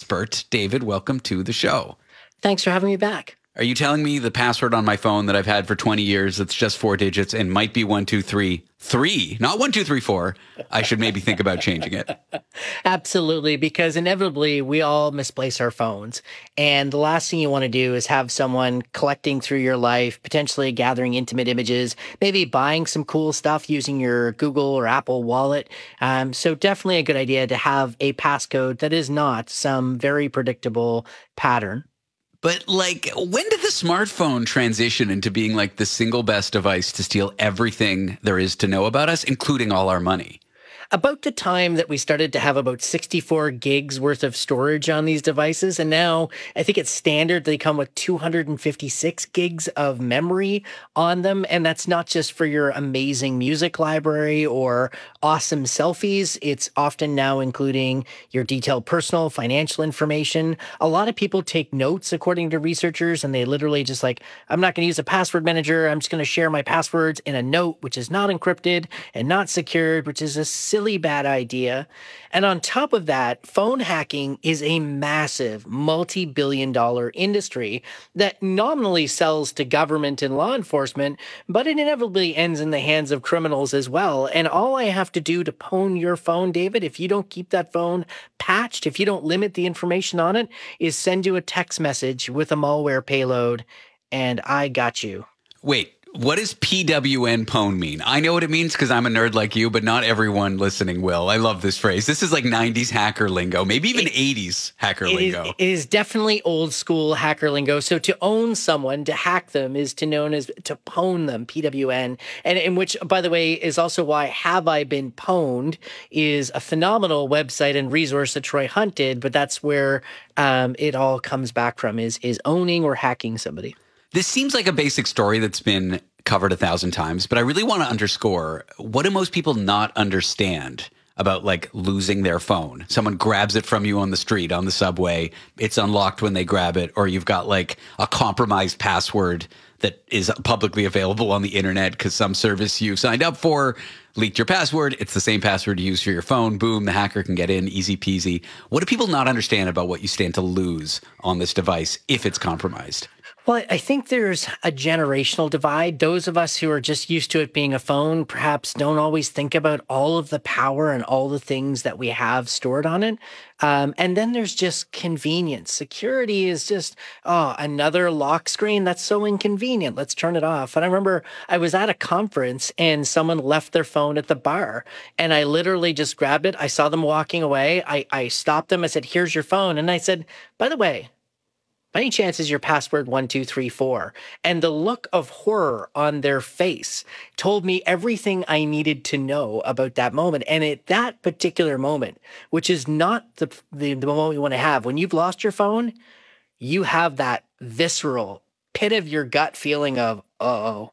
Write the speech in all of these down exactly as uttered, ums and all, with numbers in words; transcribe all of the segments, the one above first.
expert. David, welcome to the show. Thanks for having me back. Are you telling me the password on my phone that I've had for twenty years, that's just four digits and might be one, two, three, three, not one, two, three, four, I should maybe think about changing it? Absolutely, because inevitably we all misplace our phones. And the last thing you want to do is have someone collecting through your life, potentially gathering intimate images, maybe buying some cool stuff using your Google or Apple wallet. Um, so definitely a good idea to have a passcode that is not some very predictable pattern. But like, when did the smartphone transition into being like the single best device to steal everything there is to know about us, including all our money? About the time that we started to have about sixty-four gigs worth of storage on these devices. And now I think it's standard. They come with two hundred fifty-six gigs of memory on them. And that's not just for your amazing music library or awesome selfies. It's often now including your detailed personal financial information. A lot of people take notes, according to researchers, and they literally just like, I'm not going to use a password manager. I'm just going to share my passwords in a note, which is not encrypted and not secured, which is a silly bad idea. And on top of that, phone hacking is a massive multi-billion dollar industry that nominally sells to government and law enforcement, but it inevitably ends in the hands of criminals as well. And all I have to do to pwn your phone, David, if you don't keep that phone patched, if you don't limit the information on it, is send you a text message with a malware payload, and I got you. Wait. What does P W N pwn mean? I know what it means because I'm a nerd like you, but not everyone listening will. I love this phrase. This is like nineties hacker lingo, maybe even it, eighties hacker it lingo. Is, it is definitely old school hacker lingo. So to own someone, to hack them, is to known as to pwn them, P W N. And in which, by the way, is also why Have I Been Pwned is a phenomenal website and resource that Troy Hunt did, but that's where um, it all comes back from, is is owning or hacking somebody. This seems like a basic story that's been covered a thousand times, but I really want to underscore, what do most people not understand about like losing their phone? Someone grabs it from you on the street, on the subway, it's unlocked when they grab it, or you've got like a compromised password that is publicly available on the internet because some service you signed up for leaked your password. It's the same password you use for your phone. Boom, the hacker can get in, easy peasy. What do people not understand about what you stand to lose on this device if it's compromised? Well, I think there's a generational divide. Those of us who are just used to it being a phone perhaps don't always think about all of the power and all the things that we have stored on it. Um, and then there's just convenience. Security is just, oh, another lock screen. That's so inconvenient. Let's turn it off. And I remember I was at a conference and someone left their phone at the bar. And I literally just grabbed it. I saw them walking away. I, I stopped them. I said, here's your phone. And I said, by the way, by any chance is your password one, two, three, four? And the look of horror on their face told me everything I needed to know about that moment. And at that particular moment, which is not the, the, the moment you want to have, when you've lost your phone, you have that visceral pit of your gut feeling of, uh-oh,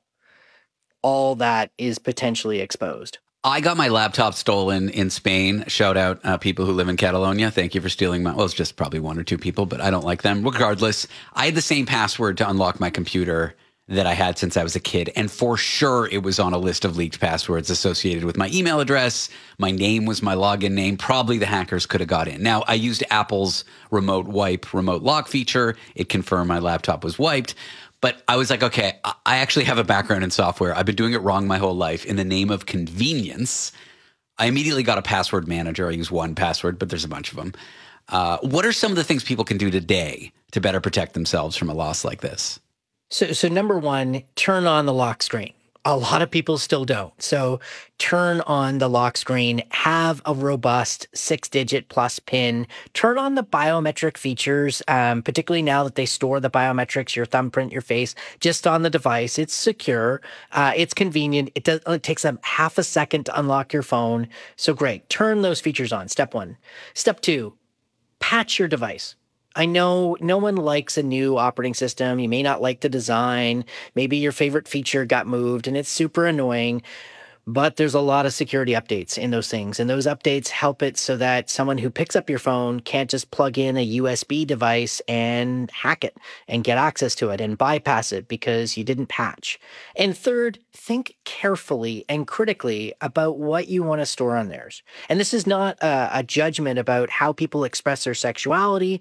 all that is potentially exposed. I got my laptop stolen in Spain. Shout out uh, people who live in Catalonia. Thank you for stealing my, well, it's just probably one or two people, but I don't like them. Regardless, I had the same password to unlock my computer that I had since I was a kid. And for sure, it was on a list of leaked passwords associated with my email address. My name was my login name. Probably the hackers could have got in. Now, I used Apple's remote wipe, remote lock feature. It confirmed my laptop was wiped. But I was like, okay, I actually have a background in software. I've been doing it wrong my whole life. In the name of convenience, I immediately got a password manager. I use one password, but there's a bunch of them. Uh, what are some of the things people can do today to better protect themselves from a loss like this? So, so number one, turn on the lock screen. A lot of people still don't. So turn on the lock screen, have a robust six-digit plus PIN, turn on the biometric features, um, particularly now that they store the biometrics, your thumbprint, your face, just on the device. It's secure. Uh, it's convenient. It, does, it takes them half a second to unlock your phone. So great. Turn those features on. Step one. Step two, patch your device. I know no one likes a new operating system. You may not like the design. Maybe your favorite feature got moved and it's super annoying. But there's a lot of security updates in those things. And those updates help it so that someone who picks up your phone can't just plug in a U S B device and hack it and get access to it and bypass it because you didn't patch. And third, think carefully and critically about what you want to store on theirs. And this is not a, a judgment about how people express their sexuality